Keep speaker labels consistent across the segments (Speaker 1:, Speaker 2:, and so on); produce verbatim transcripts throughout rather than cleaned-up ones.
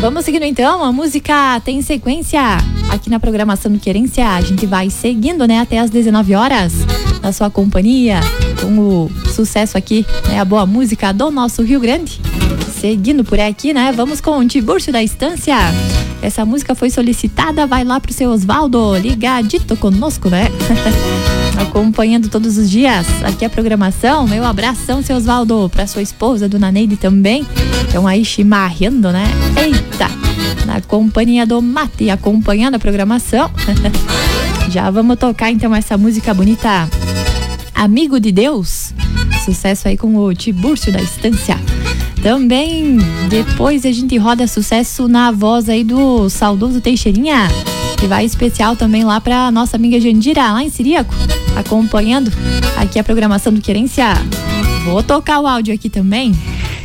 Speaker 1: Vamos seguindo então, a música tem sequência aqui na programação do Querência. A gente vai seguindo, né, até as dezenove horas, na sua companhia, com o sucesso aqui, né, a boa música do nosso Rio Grande. Seguindo por aqui, né, vamos com o Tiburcio da Estância. Essa música foi solicitada, vai lá pro seu Osvaldo, ligadito conosco, né? Acompanhando todos os dias aqui a programação. Meu abração, seu Osvaldo, pra sua esposa, dona Neide, também. Estão aí chimarrando, né? Eita! Na companhia do mate, acompanhando a programação. Já vamos tocar então essa música bonita, Amigo de Deus. Sucesso aí com o Tiburcio da Estância. Também depois a gente roda sucesso na voz aí do saudoso Teixeirinha, que vai especial também lá pra nossa amiga Jandira, lá em Ciríaco, acompanhando aqui a programação do Querência. Vou tocar o áudio aqui também.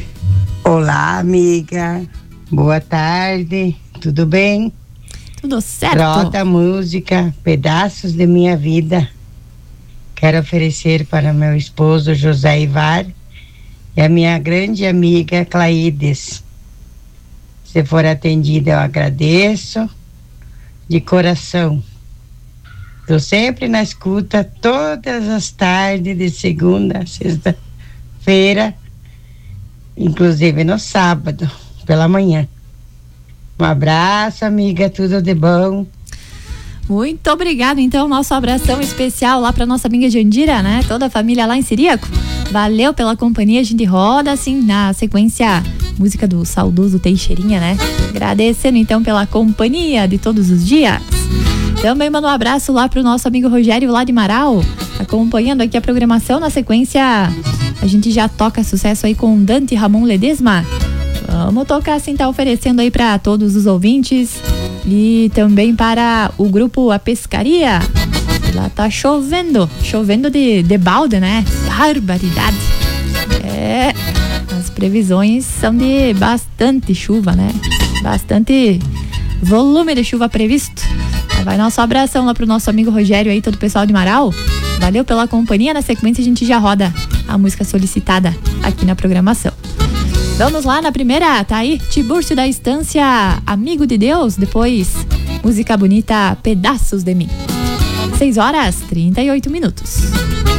Speaker 2: Olá, amiga. Boa tarde. Tudo bem?
Speaker 1: Tudo certo.
Speaker 2: Roda a música Pedaços de Minha Vida. Quero oferecer para meu esposo José Ivar e a minha grande amiga Claides. Se for atendida, eu agradeço de coração. Estou sempre na escuta todas as tardes, de segunda a sexta-feira, inclusive no sábado, pela manhã. Um abraço, amiga, tudo de bom.
Speaker 1: Muito obrigado, então, nosso abração especial lá para nossa amiga Jandira, né? Toda a família lá em Ciríaco. Valeu pela companhia, a gente roda assim na sequência, música do saudoso Teixeirinha, né? Agradecendo então pela companhia de todos os dias. Também mando um abraço lá pro nosso amigo Rogério lá de Marau, acompanhando aqui a programação. Na sequência, a gente já toca sucesso aí com Dante Ramon Ledesma. Vamos tocar assim, tá oferecendo aí para todos os ouvintes e também para o grupo A Pescaria. Lá tá chovendo, chovendo de, de balde, né? Barbaridade. É, as previsões são de bastante chuva, né? Bastante volume de chuva previsto. Vai nosso abração lá pro nosso amigo Rogério aí, todo o pessoal de Marau. Valeu pela companhia. Na sequência a gente já roda a música solicitada aqui na programação. Vamos lá na primeira, tá aí Tiburcio da Estância, Amigo de Deus. Depois, música bonita, Pedaços de Mim. seis horas e trinta e oito minutos.